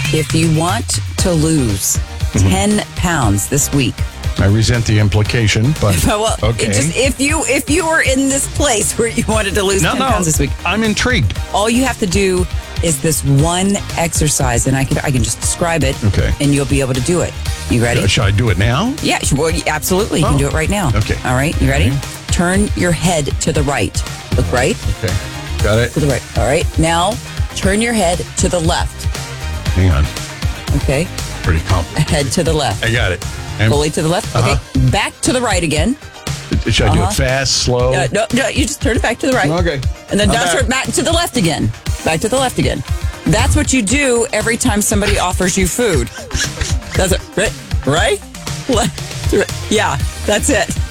If you want to lose 10 pounds this week. I resent the implication, but Well, okay. if you were in this place where you wanted to lose 10 pounds this week, I'm intrigued. all you have to do is this one exercise, and I can just describe it, Okay. and you'll be able to do it. You ready? Should I do it now? Yeah, well, absolutely. You can do it right now. Okay. All right, you ready? Okay. Turn your head to the right. Look right. Okay. Got it? To the right. All right. Now, turn your head to the left. Hang on. Okay. Pretty complicated. Head to the left. I got it. Fully to the left. Okay. Back to the right again. Should I do it fast, slow? No, you just turn it back to the right. Okay. And then I'm now turn back to the left again. Back to the left again. That's what you do every time somebody offers you food. That's it. Right? Left. Yeah, that's it.